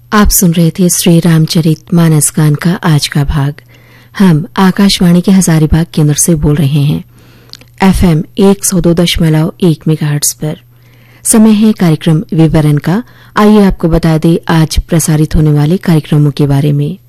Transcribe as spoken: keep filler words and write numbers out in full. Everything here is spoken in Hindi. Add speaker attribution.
Speaker 1: आप सुन रहे थे श्री रामचरित मानस गान का आज का भाग। हम आकाशवाणी के हजारीबाग केंद्र से बोल रहे हैं, एफएम एक सौ दो दशमलव एक मेगाहर्ट्ज पर। समय है कार्यक्रम विवरण का। आइए आपको बता दें आज प्रसारित होने वाले कार्यक्रमों के बारे में।